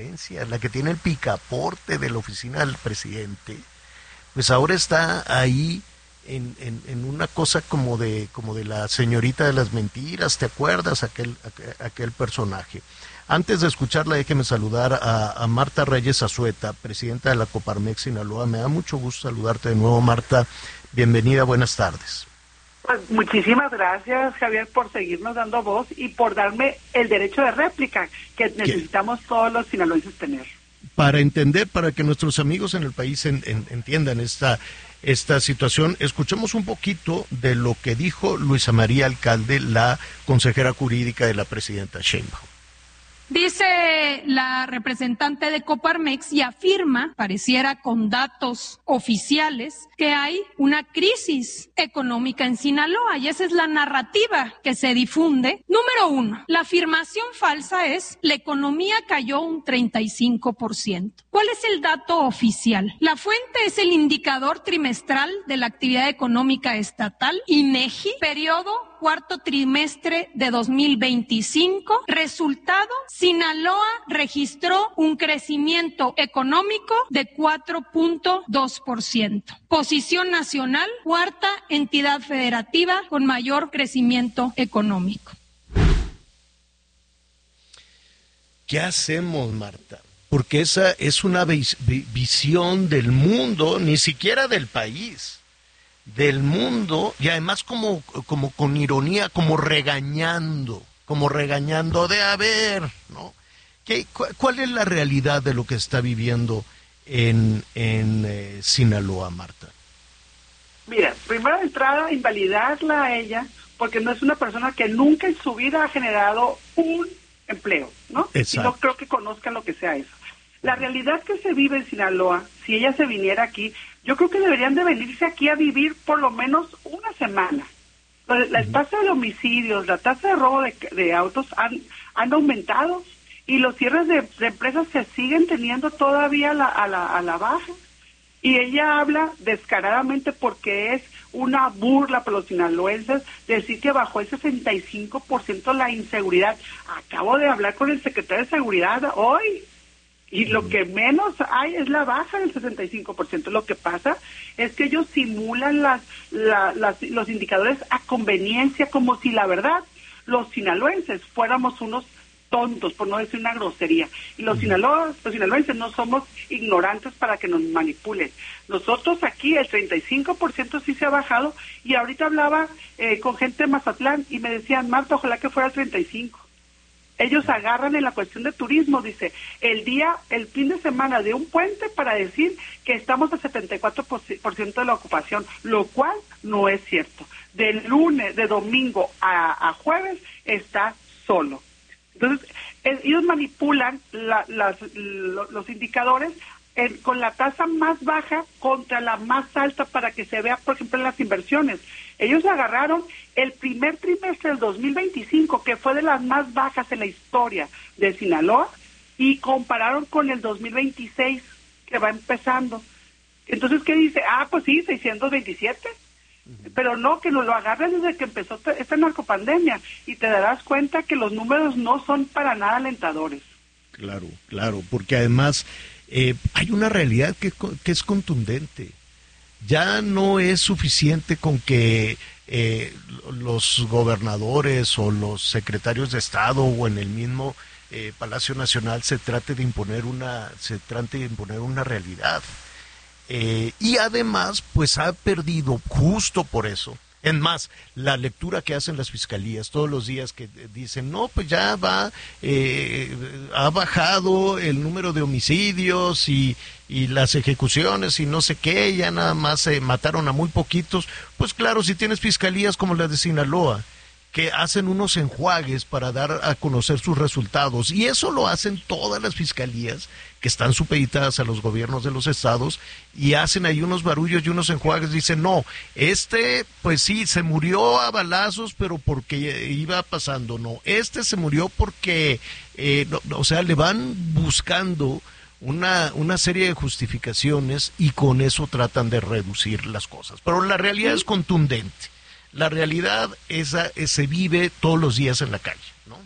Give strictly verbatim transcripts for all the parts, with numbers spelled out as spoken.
la que tiene el picaporte de la oficina del presidente, pues ahora está ahí en, en, en una cosa como de como de la señorita de las mentiras, ¿te acuerdas? Aquel, aquel, aquel personaje. Antes de escucharla, déjeme saludar a, a Marta Reyes Azueta, presidenta de la Coparmex Sinaloa. Me da mucho gusto saludarte de nuevo, Marta. Bienvenida, buenas tardes. Pues muchísimas gracias, Javier, por seguirnos dando voz y por darme el derecho de réplica que necesitamos ¿Qué? todos los sinaloenses tener. Para entender, para que nuestros amigos en el país en, en, entiendan esta, esta situación, escuchemos un poquito de lo que dijo Luisa María Alcalde, la consejera jurídica de la presidenta Sheinbaum. Dice la representante de Coparmex y afirma, pareciera con datos oficiales, que hay una crisis económica en Sinaloa y esa es la narrativa que se difunde. Número uno, la afirmación falsa es la economía cayó un treinta y cinco por ciento. ¿Cuál es el dato oficial? La fuente es el indicador trimestral de la actividad económica estatal, INEGI, periodo cuarto trimestre de dos mil veinticinco. Resultado, Sinaloa registró un crecimiento económico de cuatro punto dos por ciento. Posición nacional, cuarta entidad federativa con mayor crecimiento económico. ¿Qué hacemos, Marta? Porque esa es una vis- visión del mundo, ni siquiera del país. Del mundo, y además como, como con ironía, como regañando, como regañando de a ver, ¿no? ¿Qué, cu- ¿Cuál es la realidad de lo que está viviendo en, en eh, Sinaloa, Marta? Mira, primero de entrada, invalidarla a ella, porque no es una persona que nunca en su vida ha generado un empleo, ¿no? Exacto. Y no creo que conozca lo que sea eso. La realidad que se vive en Sinaloa, si ella se viniera aquí, yo creo que deberían de venirse aquí a vivir por lo menos una semana. La uh-huh. tasa de homicidios, la tasa de robo de, de autos han, han aumentado y los cierres de, de empresas se siguen teniendo todavía a la, a, la, a la baja. Y ella habla descaradamente porque es una burla para los sinaloenses decir que bajó el sesenta y cinco por ciento la inseguridad. Acabo de hablar con el secretario de Seguridad hoy. Y lo que menos hay es la baja del sesenta y cinco por ciento. Lo que pasa es que ellos simulan las, la, las, los indicadores a conveniencia, como si la verdad los sinaloenses fuéramos unos tontos, por no decir una grosería. Y los, sinaloas, los sinaloenses no somos ignorantes para que nos manipulen. Nosotros aquí el treinta y cinco por ciento sí se ha bajado y ahorita hablaba eh, con gente de Mazatlán y me decían, Marta, ojalá que fuera el treinta y cinco. Ellos agarran en la cuestión de turismo, dice, el día, el fin de semana de un puente para decir que estamos al setenta y cuatro por ciento de la ocupación, lo cual no es cierto. De lunes, de domingo a, a jueves está solo. Entonces, ellos manipulan la, las, los indicadores en, con la tasa más baja contra la más alta para que se vea, por ejemplo, en las inversiones. Ellos agarraron el primer trimestre del dos mil veinticinco, que fue de las más bajas en la historia de Sinaloa, y compararon con el dos mil veintiséis, que va empezando. Entonces, ¿qué dice? Ah, pues sí, seiscientos veintisiete. Uh-huh. Pero no, que nos lo agarren desde que empezó esta narcopandemia, y te darás cuenta que los números no son para nada alentadores. Claro, claro, porque además eh, hay una realidad que, que es contundente. Ya no es suficiente con que eh, los gobernadores o los secretarios de Estado o en el mismo eh, Palacio Nacional se trate de imponer una, se trate de imponer una realidad. Eh, y además, pues ha perdido, justo por eso. Es más, la lectura que hacen las fiscalías todos los días que dicen, no, pues ya va, eh, ha bajado el número de homicidios y, y las ejecuciones y no sé qué, ya nada más se eh, mataron a muy poquitos. Pues claro, si tienes fiscalías como la de Sinaloa, que hacen unos enjuagues para dar a conocer sus resultados, y eso lo hacen todas las fiscalías que están supeditadas a los gobiernos de los estados, y hacen ahí unos barullos y unos enjuagues, dicen, no, este, pues sí, se murió a balazos, pero porque iba pasando, no, este se murió porque, eh, no, o sea, le van buscando una, una serie de justificaciones, y con eso tratan de reducir las cosas, pero la realidad es contundente. La realidad esa, esa se vive todos los días en la calle, ¿no?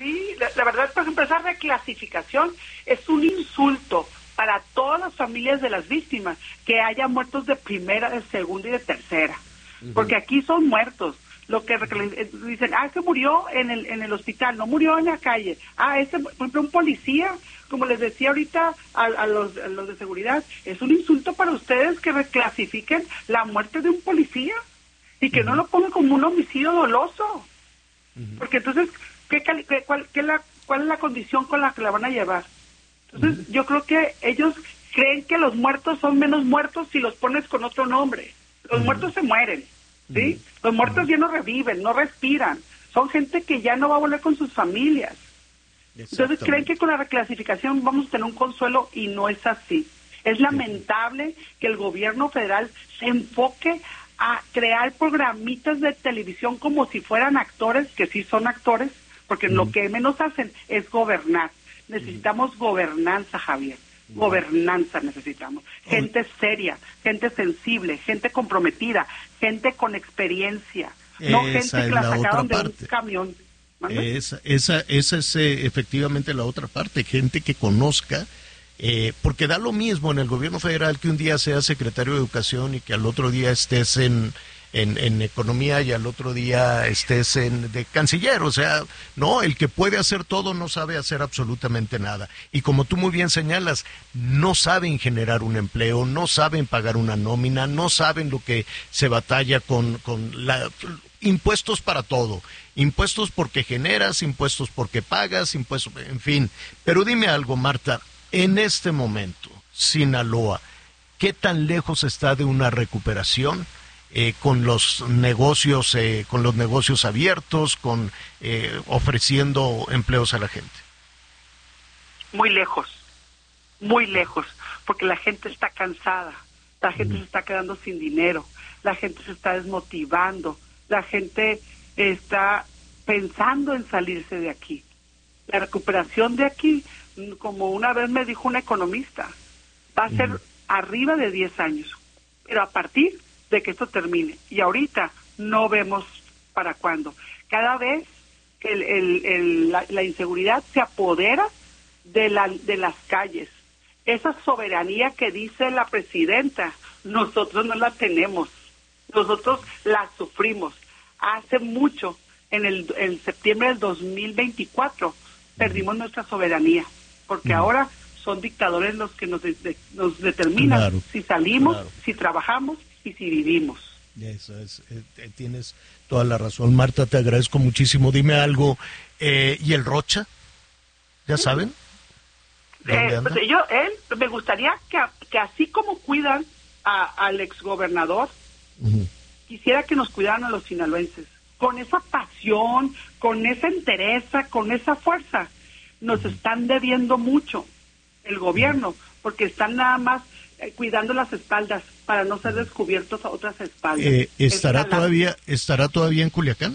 Sí, la, la verdad, por ejemplo, esa reclasificación es un insulto para todas las familias de las víctimas, que haya muertos de primera, de segunda y de tercera, uh-huh. porque aquí son muertos. Lo que dicen, ah, ese murió en el en el hospital, no murió en la calle. Ah, ese, por ejemplo, un policía, como les decía ahorita a, a, los, a los de seguridad, es un insulto para ustedes que reclasifiquen la muerte de un policía y que uh-huh. no lo pongan como un homicidio doloso. Uh-huh. Porque entonces, ¿qué, qué, cuál, qué la, ¿cuál es la condición con la que la van a llevar? Entonces, uh-huh. yo creo que ellos creen que los muertos son menos muertos si los pones con otro nombre. Los uh-huh. muertos se mueren. ¿Sí? Los muertos ya no reviven, no respiran. Son gente que ya no va a volver con sus familias. Entonces creen que con la reclasificación vamos a tener un consuelo y no es así. Es lamentable que el gobierno federal se enfoque a crear programitas de televisión como si fueran actores, que sí son actores, porque mm. lo que menos hacen es gobernar. Necesitamos mm. gobernanza, Javier. Gobernanza necesitamos, gente seria, gente sensible, gente comprometida, gente con experiencia, no esa gente que la sacaron de un camión. Esa, esa, esa es eh, efectivamente la otra parte, gente que conozca, eh, porque da lo mismo en el gobierno federal que un día seas secretario de Educación y que al otro día estés en... En, en economía y al otro día estés en de canciller, o sea, no, el que puede hacer todo no sabe hacer absolutamente nada. Y como tú muy bien señalas, no saben generar un empleo, no saben pagar una nómina, no saben lo que se batalla con, con la, impuestos para todo, impuestos porque generas, impuestos porque pagas, impuestos, en fin. Pero dime algo, Marta, en este momento, Sinaloa, ¿qué tan lejos está de una recuperación? Eh, con los negocios, eh, con los negocios abiertos, con eh, ofreciendo empleos a la gente. Muy lejos, muy lejos, porque la gente está cansada, la gente mm. se está quedando sin dinero, la gente se está desmotivando, la gente está pensando en salirse de aquí. La recuperación de aquí, como una vez me dijo un economista, va a ser mm. arriba de diez años, pero a partir de que esto termine. Y ahorita no vemos para cuándo. Cada vez que el, el, el, la, la inseguridad se apodera de, la, de las calles. Esa soberanía que dice la presidenta, nosotros no la tenemos. Nosotros la sufrimos. Hace mucho, en el en septiembre del dos mil veinticuatro, perdimos nuestra soberanía, porque mm. ahora son dictadores los que nos, de, nos determinan claro, si salimos, claro. si trabajamos y si vivimos. Eso es, eh, tienes toda la razón, Marta, te agradezco muchísimo. Dime algo, eh, ¿y el Rocha? ¿Ya saben? Eh, pues yo, él, me gustaría que, que así como cuidan a, al exgobernador, uh-huh. quisiera que nos cuidaran a los sinaloenses, con esa pasión, con esa entereza, con esa fuerza. Nos uh-huh. están debiendo mucho el gobierno, uh-huh. porque están nada más eh, cuidando las espaldas para no ser descubiertos a otras espaldas. Eh, ¿Estará todavía estará todavía en Culiacán?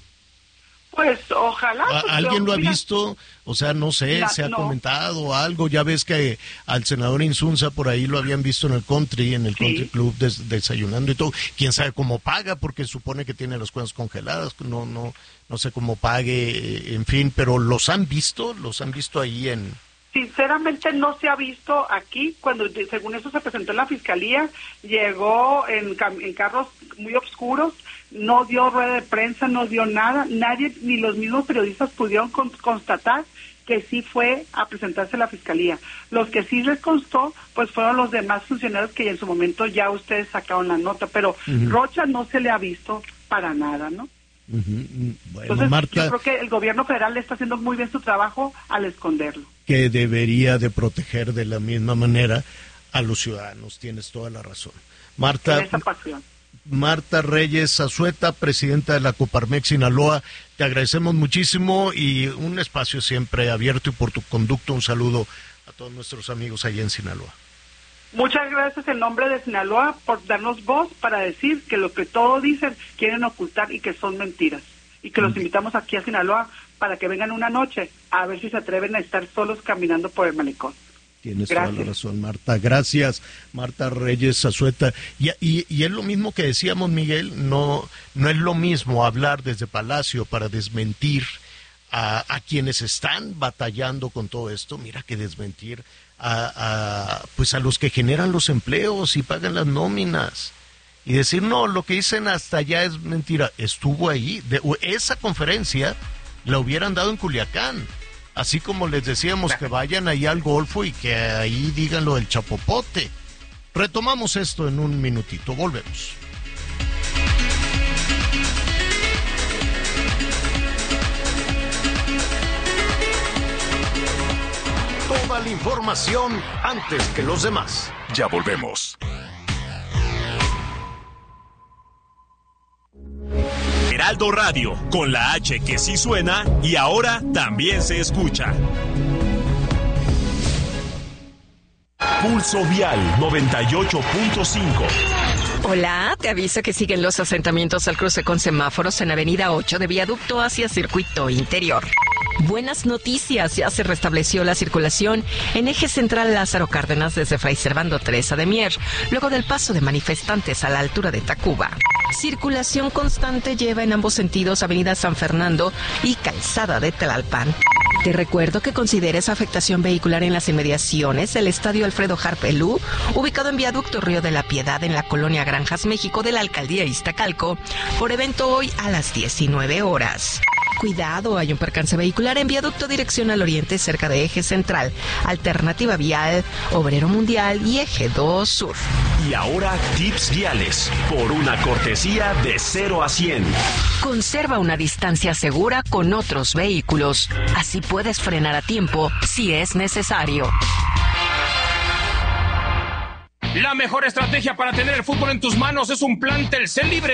Pues ojalá. Pues, ¿Alguien lo ha mira, visto? O sea, no sé, la, se ha no. comentado algo. Ya ves que al senador Insunza por ahí lo habían visto en el country, en el sí. country club des, desayunando y todo. Quién sabe cómo paga, porque supone que tiene las cuentas congeladas. No, no, no sé cómo pague, en fin. Pero los han visto, los han visto ahí en. Sinceramente no se ha visto aquí. Cuando según eso se presentó en la fiscalía, llegó en, en carros muy oscuros. No dio rueda de prensa, no dio nada, nadie, ni los mismos periodistas pudieron con, constatar que sí fue a presentarse a la fiscalía. Los que sí les constó, pues fueron los demás funcionarios que en su momento ya ustedes sacaron la nota, pero uh-huh. Rocha no se le ha visto para nada, ¿no? Uh-huh. Bueno, Entonces, Marta, yo creo que el gobierno federal le está haciendo muy bien su trabajo al esconderlo. Que debería de proteger de la misma manera a los ciudadanos, tienes toda la razón. Marta, esa pasión. Marta Reyes Azueta, presidenta de la Coparmex Sinaloa, te agradecemos muchísimo y un espacio siempre abierto, y por tu conducto un saludo a todos nuestros amigos allá en Sinaloa. Muchas gracias en nombre de Sinaloa por darnos voz para decir que lo que todos dicen quieren ocultar y que son mentiras, y que los invitamos aquí a Sinaloa para que vengan una noche a ver si se atreven a estar solos caminando por el malecón. Tienes Gracias. toda la razón, Marta. Gracias, Marta Reyes Azueta. Y, y, y es lo mismo que decíamos, Miguel, no, no es lo mismo hablar desde Palacio para desmentir a, a quienes están batallando con todo esto, mira que desmentir a, a, pues a los que generan los empleos y pagan las nóminas. Y decir, no, lo que dicen hasta allá es mentira. Estuvo ahí. De, esa conferencia la hubieran dado en Culiacán. Así como les decíamos que vayan ahí al Golfo y que ahí digan lo del chapopote. Retomamos esto en un minutito. Volvemos. Toda la información antes que los demás. Ya volvemos. Heraldo Radio, con la H que sí suena y ahora también se escucha. Pulso Vial noventa y ocho punto cinco. Hola, te aviso que siguen los asentamientos al cruce con semáforos en Avenida ocho de Viaducto hacia Circuito Interior. Buenas noticias, ya se restableció la circulación en eje central Lázaro Cárdenas desde Fray Servando Teresa de Mier, luego del paso de manifestantes a la altura de Tacuba. Circulación constante lleva en ambos sentidos Avenida San Fernando y Calzada de Tlalpan. Te recuerdo que consideres afectación vehicular en las inmediaciones del Estadio Alfredo Harpelú, ubicado en Viaducto Río de la Piedad en la colonia Granjas México de la Alcaldía Iztacalco, por evento hoy a las diecinueve horas. Cuidado, hay un percance vehicular en Viaducto Dirección al Oriente cerca de Eje Central, Alternativa Vial, Obrero Mundial y Eje dos Sur. Y ahora tips viales por una cortesía de cero a cien. Conserva una distancia segura con otros vehículos. Así puedes frenar a tiempo si es necesario. La mejor estrategia para tener el fútbol en tus manos es un plan Telcel Libre.